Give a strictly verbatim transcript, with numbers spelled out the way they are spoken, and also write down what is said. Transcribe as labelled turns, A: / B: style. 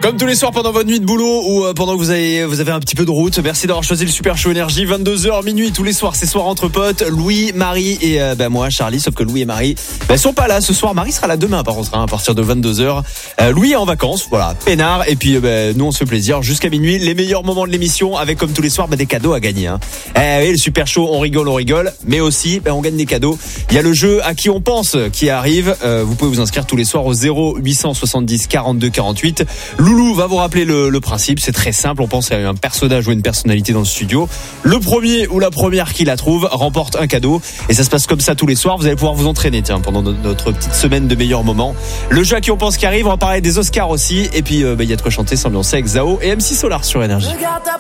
A: Comme tous les soirs pendant votre nuit de boulot ou euh, pendant que vous avez, vous avez un petit peu de route, merci d'avoir choisi le Super Show Énergie. vingt-deux heures minuit tous les soirs, c'est soir entre potes. Louis, Marie et euh, bah, moi, Charlie. Sauf que Louis et Marie bah, sont pas là ce soir. Marie sera là demain par contre, hein, à partir de vingt-deux heures. Euh, Louis est en vacances, voilà, peinard. Et puis euh, bah, nous on se fait plaisir jusqu'à minuit. Les meilleurs moments de l'émission avec comme tous les soirs bah, des cadeaux à gagner. Hein. Eh, oui, le Super Show, on rigole, on rigole, mais aussi bah, on gagne des cadeaux. Il y a le jeu à qui on pense qui arrive. Euh, vous pouvez vous inscrire tous les soirs au zéro huit cent soixante-dix quarante-deux quarante-huit. Loulou va vous rappeler le, le principe, c'est très simple. On pense à un personnage ou une personnalité dans le studio. Le premier ou la première qui la trouve remporte un cadeau. Et ça se passe comme ça tous les soirs. Vous allez pouvoir vous entraîner tiens, pendant notre petite semaine de meilleurs moments. Le jeu à qui on pense qui arrive, on va parler des Oscars aussi. Et puis il euh, bah, y a de quoi chanter, s'ambiancer avec Zao et M C Solar sur Énergie.